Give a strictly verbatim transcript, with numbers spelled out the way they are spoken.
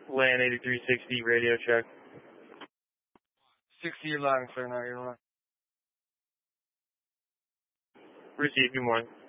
Land eighty-three sixty, radio check. sixty, you're live, sir. Now you're live. Received, good morning.